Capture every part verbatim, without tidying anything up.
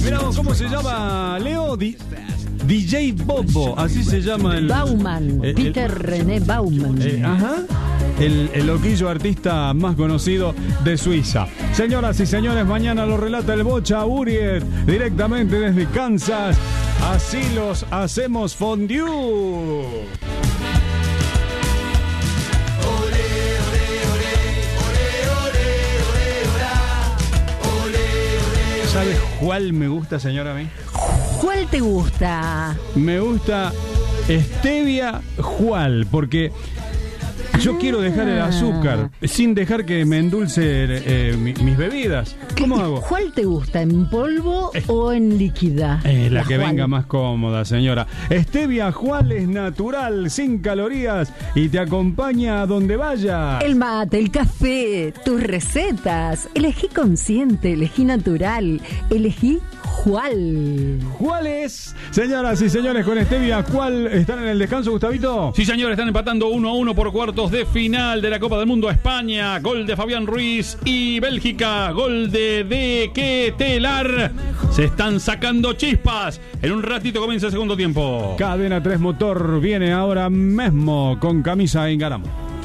Mirá vos, ¿cómo se llama, Leo? Di- D J Bobo, así se llama el... Bauman, el, Peter el, René Bauman. Eh, ajá. El, el loquillo artista más conocido de Suiza. Señoras y señores, mañana lo relata el Bocha Uriet, directamente desde Kansas. Así los hacemos fondue. ¿Sabes cuál me gusta, señora, a mí? ¿Cuál te gusta? Me gusta Stevia Jual, porque yo quiero dejar el azúcar sin dejar que me endulce eh, mi, mis bebidas. ¿Cómo hago? ¿Cuál te gusta? ¿En polvo eh, o en líquida? Eh, la, la que Jual. venga más cómoda, señora. Stevia Jual es natural, sin calorías y te acompaña a donde vaya. El mate, el café, tus recetas. Elegí consciente, elegí natural, elegí Jual. ¿Cuáles? Señoras y señores, con Stevia Jual están en el descanso, Gustavito. Sí, señores, están empatando uno a uno por cuartos de final de la Copa del Mundo a España. Gol de Fabián Ruiz y Bélgica. Gol de De Ketelar. Se están sacando chispas. En un ratito comienza el segundo tiempo. Cadena tres Motor viene ahora mismo con Camisa Ingaramo.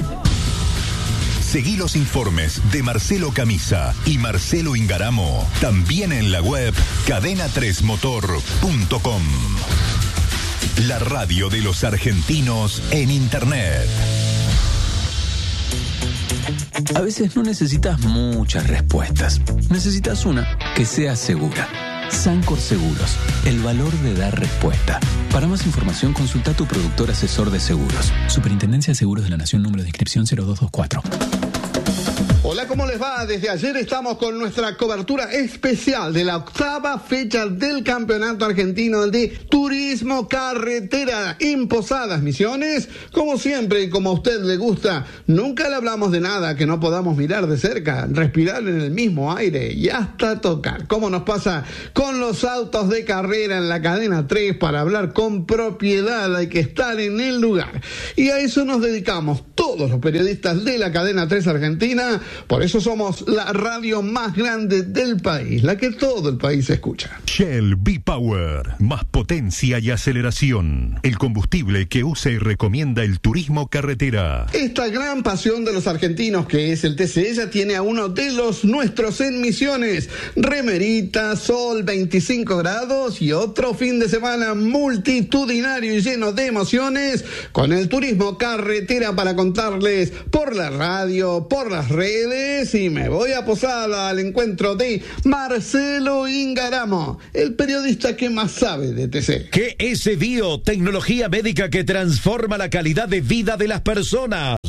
Seguí los informes de Marcelo Camisa y Marcelo Ingaramo también en la web cadena tres motor punto com. La radio de los argentinos en Internet. A veces no necesitas muchas respuestas. Necesitas una que sea segura. Sancor Seguros, el valor de dar respuesta. Para más información, consulta a tu productor asesor de seguros. Superintendencia de Seguros de la Nación, número de inscripción cero dos dos cuatro. Hola, ¿cómo les va? Desde ayer estamos con nuestra cobertura especial de la octava fecha del Campeonato Argentino de Turismo Carretera en Posadas Misiones. Como siempre y como a usted le gusta, nunca le hablamos de nada que no podamos mirar de cerca, respirar en el mismo aire y hasta tocar. Como nos pasa con los autos de carrera en la cadena tres, para hablar con propiedad hay que estar en el lugar. Y a eso nos dedicamos todos los periodistas de la cadena tres Argentina. Por eso somos la radio más grande del país, la que todo el país escucha. Shell V-Power, más potencia y aceleración. El combustible que usa y recomienda el turismo carretera. Esta gran pasión de los argentinos que es el T C, ya tiene a uno de los nuestros en Misiones. Remerita, sol, veinticinco grados y otro fin de semana multitudinario y lleno de emociones con el turismo carretera para contarles por la radio, por las redes. Y me voy a Posada al encuentro de Marcelo Ingaramo, el periodista que más sabe de T C. G S Bio, tecnología médica que transforma la calidad de vida de las personas.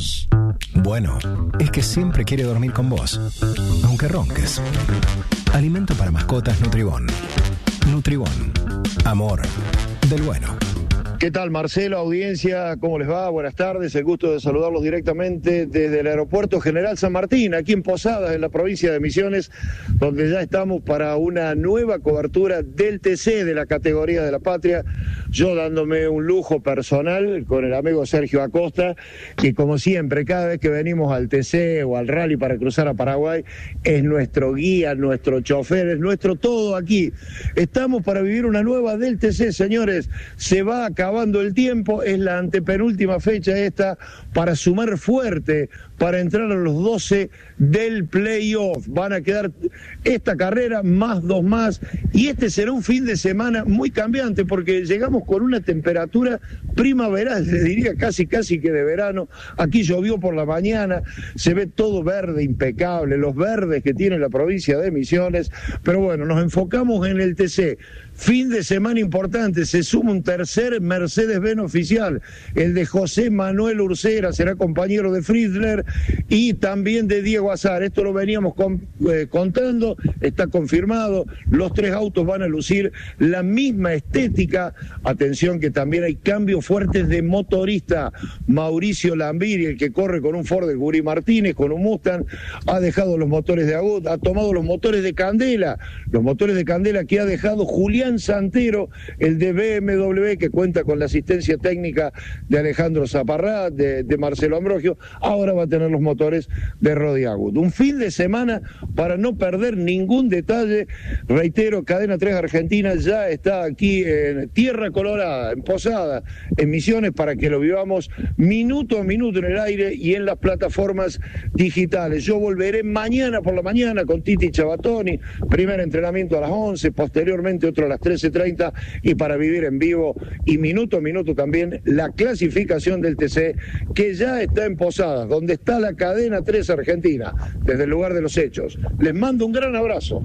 Bueno, es que siempre quiere dormir con vos, aunque ronques. Alimento para mascotas Nutribón. Nutribón, amor del bueno. ¿Qué tal, Marcelo, audiencia? ¿Cómo les va? Buenas tardes, el gusto de saludarlos directamente desde el Aeropuerto General San Martín, aquí en Posadas, en la provincia de Misiones, donde ya estamos para una nueva cobertura del T C de la categoría de la Patria, yo dándome un lujo personal con el amigo Sergio Acosta, que como siempre, cada vez que venimos al T C o al rally para cruzar a Paraguay, es nuestro guía, nuestro chofer, es nuestro todo aquí. Estamos para vivir una nueva del T C, señores, se va a acabar acabando el tiempo, es la antepenúltima fecha esta para sumar fuerte, para entrar a los doce del playoff. Van a quedar esta carrera más dos más y este será un fin de semana muy cambiante porque llegamos con una temperatura primaveral, les diría casi casi que de verano. Aquí llovió por la mañana, se ve todo verde, impecable, los verdes que tiene la provincia de Misiones, pero bueno, nos enfocamos en el T C. Fin de semana importante, se suma un tercer Mercedes-Benz oficial, el de José Manuel Ursera, será compañero de Friedler y también de Diego Azar. Esto lo veníamos con, eh, contando, está confirmado, los tres autos van a lucir la misma estética. Atención que también hay cambios fuertes de motorista. Mauricio Lambiri, el que corre con un Ford de Guri Martínez, con un Mustang, ha dejado los motores de Agut, ha tomado los motores de Candela, los motores de Candela que ha dejado Julián Fabián Santero, el de B M W, que cuenta con la asistencia técnica de Alejandro Zaparrá, de, de Marcelo Ambrogio, ahora va a tener los motores de Rodi Agut. Un fin de semana para no perder ningún detalle. Reitero, Cadena tres Argentina ya está aquí en Tierra Colorada, en Posada, en Misiones, para que lo vivamos minuto a minuto en el aire y en las plataformas digitales. Yo volveré mañana por la mañana con Titi Chabatoni, primer entrenamiento a las once, posteriormente otro a las trece treinta, y para vivir en vivo y minuto a minuto también la clasificación del T C, que ya está en Posadas, donde está la Cadena tres Argentina, desde el lugar de los hechos. Les mando un gran abrazo.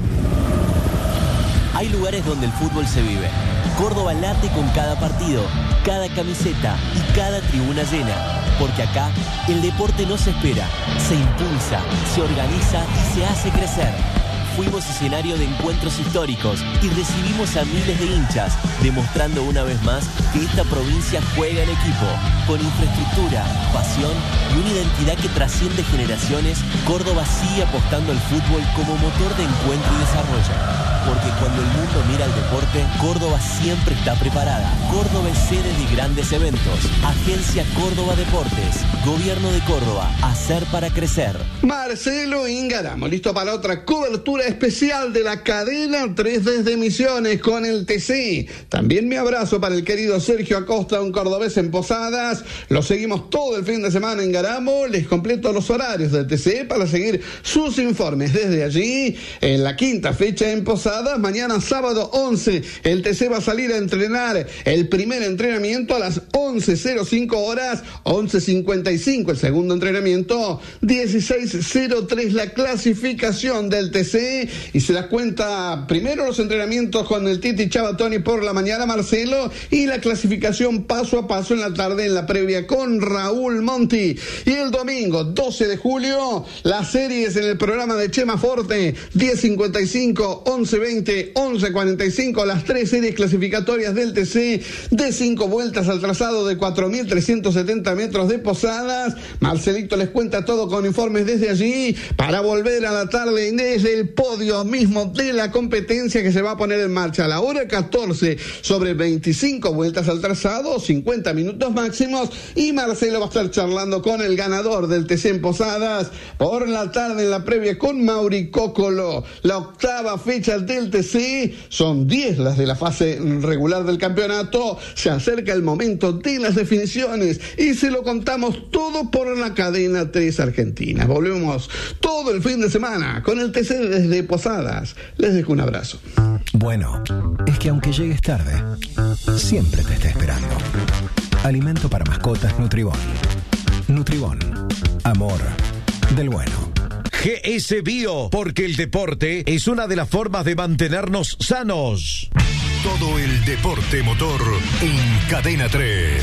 Hay lugares donde el fútbol se vive. Córdoba late con cada partido, cada camiseta y cada tribuna llena. Porque acá el deporte no se espera, se impulsa, se organiza y se hace crecer. Fuimos escenario de encuentros históricos y recibimos a miles de hinchas, demostrando una vez más que esta provincia juega en equipo. Con infraestructura, pasión y una identidad que trasciende generaciones, Córdoba sigue apostando al fútbol como motor de encuentro y desarrollo. Porque cuando el mundo mira al deporte, Córdoba siempre está preparada. Córdoba es sede de grandes eventos. Agencia Córdoba Deportes. Gobierno de Córdoba. Hacer para crecer. Marcelo Ingaramo, listo para otra cobertura especial de la Cadena tres desde Misiones con el T C. También mi abrazo para el querido Sergio Acosta, un cordobés en Posadas. Lo seguimos todo el fin de semana en Garamo. Les completo los horarios del T C para seguir sus informes desde allí. En la quinta fecha en Posadas, mañana sábado once, el T C va a salir a entrenar el primer entrenamiento a las once cero cinco horas, once cincuenta y cinco el segundo entrenamiento, dieciséis cero tres la clasificación del T C, y se da cuenta primero los entrenamientos con el Titi Chabatoni por la mañana, Marcelo, y la clasificación paso a paso en la tarde en la previa con Raúl Monti. Y el domingo doce de julio, las series en el programa de Chema Forte, diez cincuenta y cinco, once veinte, once cuarenta y cinco, las tres series clasificatorias del T C de cinco vueltas al trazado de cuatro mil trescientos setenta metros de Posadas. Marcelito les cuenta todo con informes desde allí para volver a la tarde desde el podio mismo de la competencia que se va a poner en marcha a la hora catorce sobre veinticinco vueltas al trazado, cincuenta minutos máximos, y Marcelo va a estar charlando con el ganador del T C en Posadas por la tarde en la previa con Mauri Cócolo. La octava fecha del T C, son diez las de la fase regular del campeonato. Se acerca el momento de las definiciones y se lo contamos todo por la Cadena tres Argentina. Volvemos todo el fin de semana con el T C desde Posadas. Les dejo un abrazo. Bueno, es que aunque llegues tarde, siempre te está esperando. Alimento para mascotas Nutribón. Nutribón, amor del bueno. G S Bio, porque el deporte es una de las formas de mantenernos sanos. Todo el deporte motor en Cadena tres.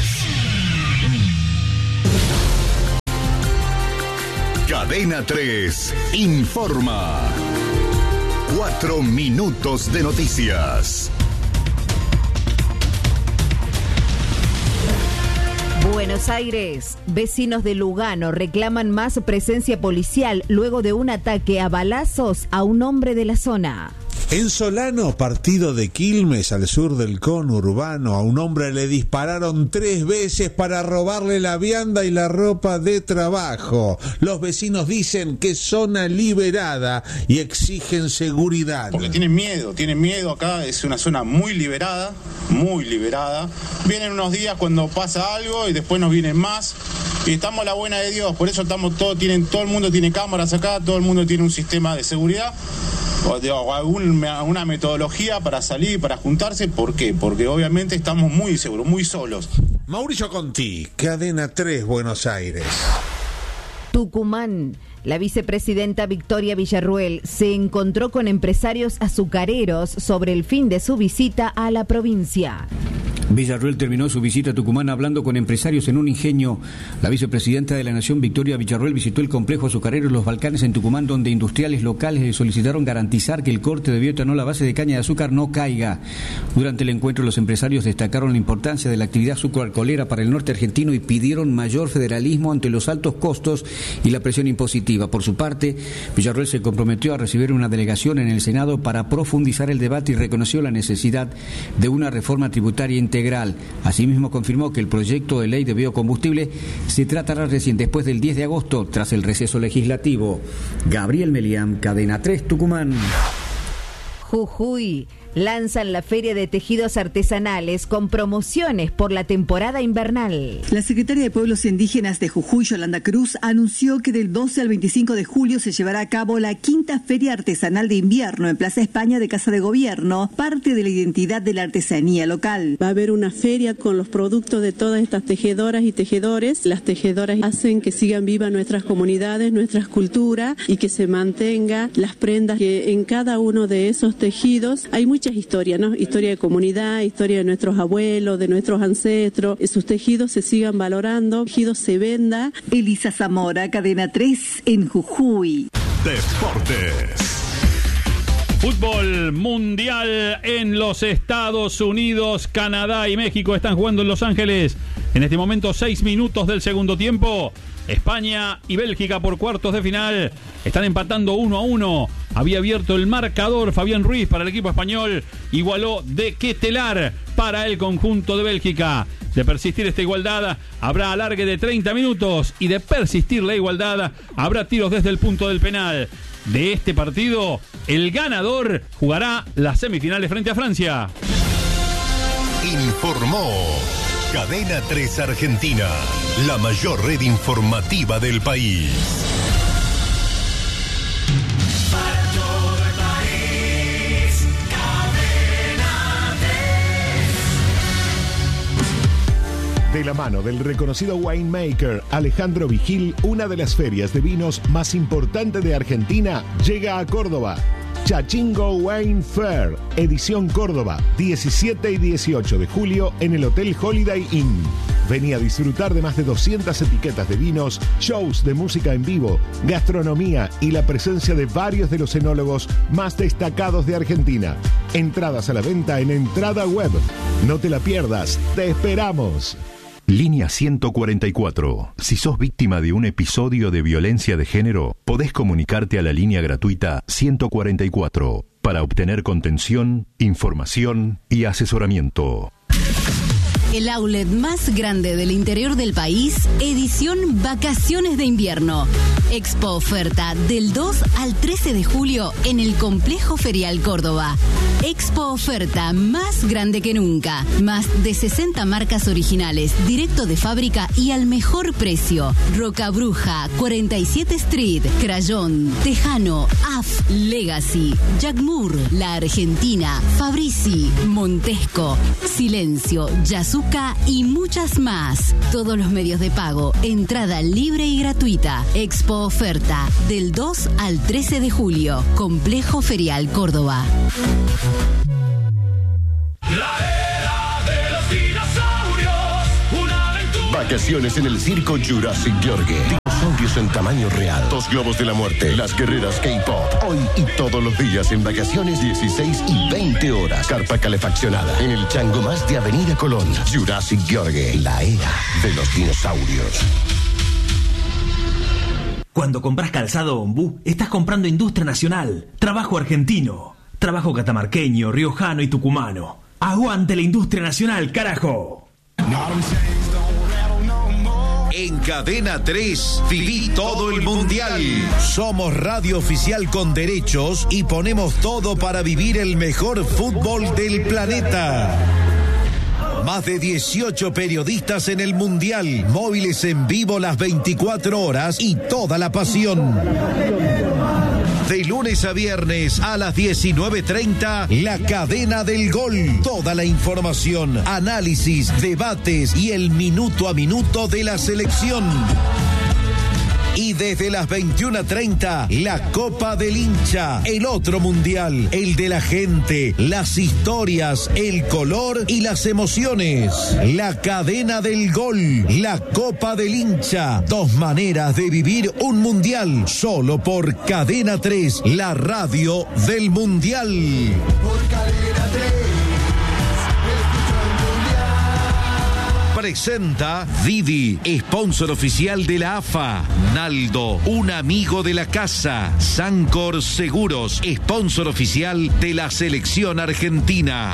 Cadena tres informa. Cuatro minutos de noticias. Buenos Aires. Vecinos de Lugano reclaman más presencia policial luego de un ataque a balazos a un hombre de la zona. En Solano, partido de Quilmes, al sur del conurbano, a un hombre le dispararon tres veces para robarle la vianda y la ropa de trabajo. Los vecinos dicen que es zona liberada y exigen seguridad. Porque tienen miedo, tienen miedo acá, es una zona muy liberada, muy liberada. Vienen unos días cuando pasa algo y después nos vienen más. Y estamos a la buena de Dios, por eso estamos todos, tienen, todo el mundo tiene cámaras acá, todo el mundo tiene un sistema de seguridad. O alguna una metodología para salir, para juntarse. ¿Por qué? Porque obviamente estamos muy seguros, muy solos. Mauricio Conti, Cadena tres, Buenos Aires. Tucumán. La vicepresidenta Victoria Villarruel se encontró con empresarios azucareros sobre el fin de su visita a la provincia. Villarroel terminó su visita a Tucumán hablando con empresarios en un ingenio. La vicepresidenta de la Nación, Victoria Villarroel, visitó el complejo azucarero Los Balcanes en Tucumán, donde industriales locales le solicitaron garantizar que el corte de bioetanol a base de caña de azúcar no caiga. Durante el encuentro, los empresarios destacaron la importancia de la actividad azucarolera para el norte argentino y pidieron mayor federalismo ante los altos costos y la presión impositiva. Por su parte, Villarroel se comprometió a recibir una delegación en el Senado para profundizar el debate y reconoció la necesidad de una reforma tributaria integral. Asimismo, confirmó que el proyecto de ley de biocombustible se tratará recién después del diez de agosto, tras el receso legislativo. Gabriel Melián, Cadena tres, Tucumán. Jujuy. Lanzan la Feria de Tejidos Artesanales con promociones por la temporada invernal. La secretaria de Pueblos Indígenas de Jujuy, Yolanda Cruz, anunció que del doce al veinticinco de julio se llevará a cabo la quinta Feria Artesanal de Invierno en Plaza España de Casa de Gobierno, parte de la identidad de la artesanía local. Va a haber una feria con los productos de todas estas tejedoras y tejedores. Las tejedoras hacen que sigan vivas nuestras comunidades, nuestras culturas y que se mantenga las prendas que en cada uno de esos tejidos hay muchas Muchas historias, ¿no? Historia de comunidad, historia de nuestros abuelos, de nuestros ancestros. Sus tejidos se sigan valorando, tejidos se venda. Elisa Zamora, Cadena tres en Jujuy. Deportes. Fútbol mundial en los Estados Unidos. Canadá y México están jugando en Los Ángeles. En este momento, seis minutos del segundo tiempo. España y Bélgica por cuartos de final están empatando uno a uno. Había abierto el marcador Fabián Ruiz para el equipo español. Igualó de Ketelar para el conjunto de Bélgica. De persistir esta igualdad, habrá alargue de treinta minutos. Y de persistir la igualdad, habrá tiros desde el punto del penal. De este partido, el ganador jugará las semifinales frente a Francia. Informó Cadena tres Argentina, la mayor red informativa del país. Para todo el país, Cadena tres. De la mano del reconocido winemaker Alejandro Vigil, una de las ferias de vinos más importantes de Argentina llega a Córdoba. Chachingo Wine Fair, edición Córdoba, diecisiete y dieciocho de julio en el Hotel Holiday Inn. Vení a disfrutar de más de doscientas etiquetas de vinos, shows de música en vivo, gastronomía y la presencia de varios de los enólogos más destacados de Argentina. Entradas a la venta en Entrada Web. No te la pierdas, te esperamos. Línea ciento cuarenta y cuatro. Si sos víctima de un episodio de violencia de género, podés comunicarte a la línea gratuita ciento cuarenta y cuatro para obtener contención, información y asesoramiento. El outlet más grande del interior del país, edición Vacaciones de Invierno. Expo Oferta del dos al trece de julio en el Complejo Ferial Córdoba. Expo Oferta más grande que nunca. Más de sesenta marcas originales, directo de fábrica y al mejor precio. Roca Bruja, cuarenta y siete Street, Crayón, Tejano, A F, Legacy, Jack Moore, La Argentina, Fabrici, Montesco, Silencio, Yasuo y muchas más. Todos los medios de pago, entrada libre y gratuita. Expo Oferta del dos al trece de julio. Complejo Ferial Córdoba. La era de los dinosaurios, una aventura. Vacaciones en el circo Jurassic Yorgue. Dinosaurios en tamaño real. Dos globos de la muerte. Las guerreras K-pop. Hoy y todos los días en vacaciones, dieciséis y veinte horas. Carpa calefaccionada. En el Chango Más de Avenida Colón. Jurassic Yorgue. La era de los dinosaurios. Cuando compras calzado Ombú, estás comprando industria nacional. Trabajo argentino. Trabajo catamarqueño, riojano y tucumano. ¡Aguante la industria nacional, carajo! En Cadena tres, viví todo el mundial. Somos radio oficial con derechos y ponemos todo para vivir el mejor fútbol del planeta. Más de dieciocho periodistas en el mundial, móviles en vivo las veinticuatro horas y toda la pasión. De lunes a viernes a las diecinueve treinta, La Cadena del Gol. Toda la información, análisis, debates y el minuto a minuto de la selección. Y desde las veintiuna treinta, la Copa del Hincha, el otro mundial, el de la gente, las historias, el color y las emociones. La cadena del gol, la Copa del Hincha. Dos maneras de vivir un mundial, solo por Cadena tres, la radio del mundial. Por Cadena tres. Presenta Didi, sponsor oficial de la A F A. Naldo, un amigo de la casa. Sancor Seguros, sponsor oficial de la selección argentina.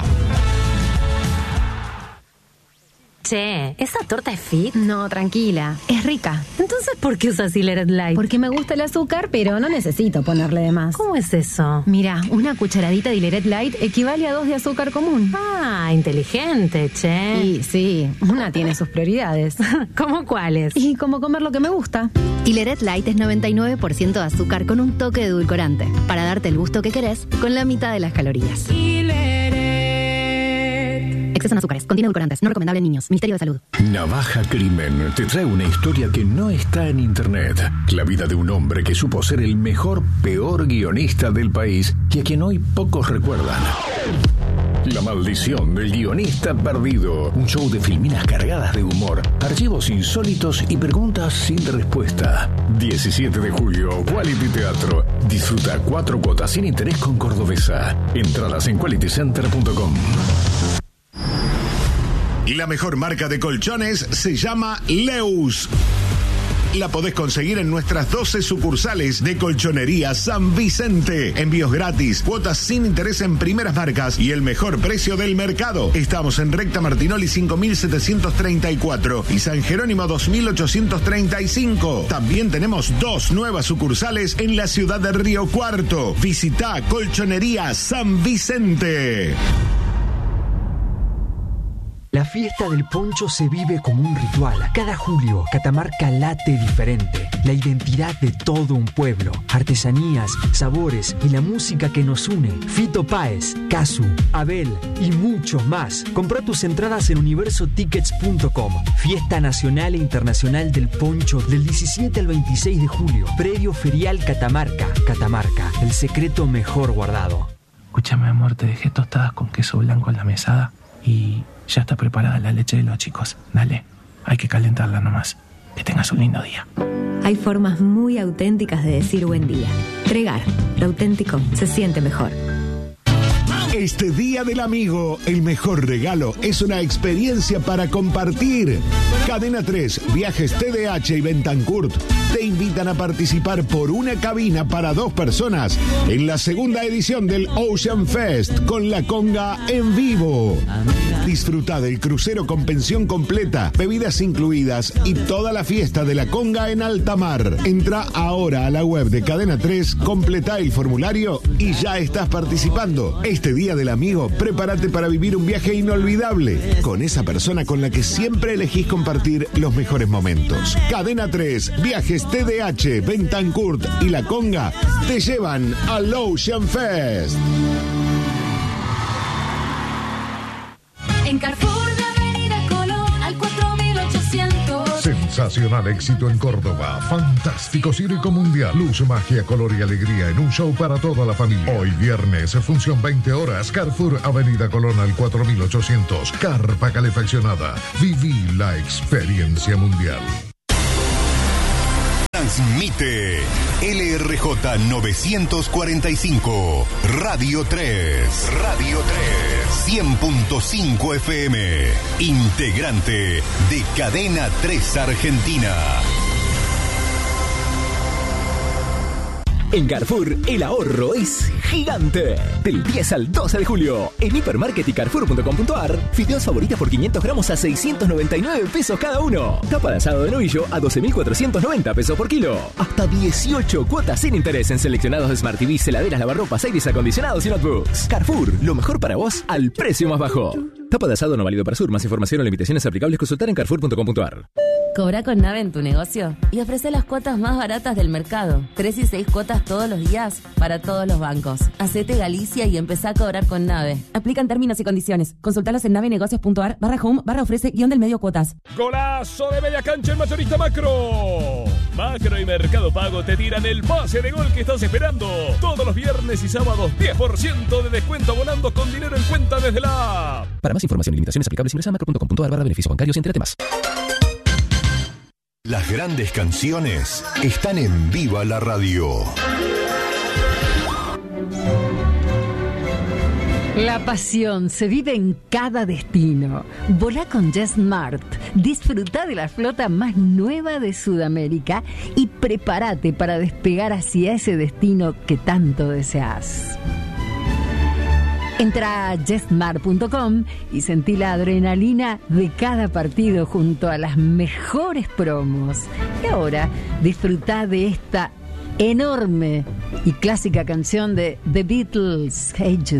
Che, ¿esa torta es fit? No, tranquila, es rica. Entonces, ¿por qué usas Hileret Light? Porque me gusta el azúcar, pero no necesito ponerle de más. ¿Cómo es eso? Mira, una cucharadita de Hileret Light equivale a dos de azúcar común. Ah, inteligente, che. Sí, sí, una tiene sus prioridades. ¿Cómo cuáles? Y como comer lo que me gusta. Hileret Light es noventa y nueve por ciento de azúcar con un toque de edulcorante, para darte el gusto que querés con la mitad de las calorías. Exceso en azúcares, contiene edulcorantes, no recomendable en niños. Ministerio de Salud. Navaja Crimen te trae una historia que no está en internet. La vida de un hombre que supo ser el mejor, peor guionista del país y a quien hoy pocos recuerdan. La maldición del guionista perdido. Un show de filminas cargadas de humor, archivos insólitos y preguntas sin respuesta. diecisiete de julio, Quality Teatro. Disfruta cuatro cuotas sin interés con Cordobesa. Entradas en quality center punto com. La mejor marca de colchones se llama Leus. La podés conseguir en nuestras doce sucursales de Colchonería San Vicente. Envíos gratis, cuotas sin interés en primeras marcas y el mejor precio del mercado. Estamos en Recta Martinoli cinco mil setecientos treinta y cuatro y San Jerónimo dos mil ochocientos treinta y cinco. También tenemos dos nuevas sucursales en la ciudad de Río Cuarto. Visita Colchonería San Vicente. La fiesta del poncho se vive como un ritual. Cada julio, Catamarca late diferente. La identidad de todo un pueblo. Artesanías, sabores y la música que nos une. Fito Páez, Casu, Abel y muchos más. Compra tus entradas en universo tickets punto com. Fiesta nacional e internacional del poncho del diecisiete al veintiséis de julio. Previo ferial Catamarca. Catamarca, el secreto mejor guardado. Escúchame, amor, te dejé tostadas con queso blanco en la mesada y ya está preparada la leche de los chicos. Dale, hay que calentarla nomás. Que tengas un lindo día. Hay formas muy auténticas de decir buen día. Tregar, lo auténtico se siente mejor. Este Día del Amigo, el mejor regalo es una experiencia para compartir. Cadena tres, Viajes T D H y Bentancurt te invitan a participar por una cabina para dos personas en la segunda edición del Ocean Fest con la conga en vivo. Disfruta del crucero con pensión completa, bebidas incluidas y toda la fiesta de la conga en alta mar. Entra ahora a la web de Cadena tres, completa el formulario y ya estás participando. Este Día del Amigo, prepárate para vivir un viaje inolvidable con esa persona con la que siempre elegís compartir los mejores momentos. Cadena tres, Viajes T D H, Bentancurt y La Conga te llevan al Ocean Fest. En Carrefour de Avenida Colón al cuatro mil ochocientos. Sensacional éxito en Córdoba. Fantástico circo mundial. Luz, magia, color y alegría en un show para toda la familia. Hoy viernes, función veinte horas. Carrefour Avenida Colón al cuatro mil ochocientos. Carpa calefaccionada. Viví la experiencia mundial. Transmite L R J novecientos cuarenta y cinco, Radio tres, Radio tres, cien punto cinco F M, integrante de Cadena tres Argentina. En Carrefour, el ahorro es gigante. Del diez al doce de julio, en Hipermarket y Carrefour punto com punto ar, fideos favoritas por quinientos gramos a seiscientos noventa y nueve pesos cada uno. Tapa de asado de novillo a doce mil cuatrocientos noventa pesos por kilo. Hasta dieciocho cuotas sin interés en seleccionados de Smart T V, heladeras, lavarropas, aires acondicionados y notebooks. Carrefour, lo mejor para vos al precio más bajo. Tapa de asado no válido para Sur. Más información o limitaciones aplicables consultar en Carrefour punto com punto ar. Cobra con Nave en tu negocio y ofrece las cuotas más baratas del mercado. Tres y seis cuotas todos los días para todos los bancos. Hacete Galicia y empezá a cobrar con Nave. Aplican términos y condiciones. Consultalos en navenegocios punto ar barra home barra ofrece guión del medio cuotas. Golazo de media cancha el mayorista Macro. Macro y Mercado Pago te tiran el pase de gol que estás esperando. Todos los viernes y sábados, diez por ciento de descuento volando con dinero en cuenta desde la app. Para más información y limitaciones aplicables ingresa a macro punto com punto a r barra beneficios bancarios y entérate más. Las grandes canciones están en Viva la Radio. La pasión se vive en cada destino. Volá con JetSmart. Disfruta de la flota más nueva de Sudamérica y prepárate para despegar hacia ese destino que tanto deseas. Entra a jetSmart punto com y sentí la adrenalina de cada partido junto a las mejores promos. Y ahora disfruta de esta enorme y clásica canción de The Beatles, Hey Jude.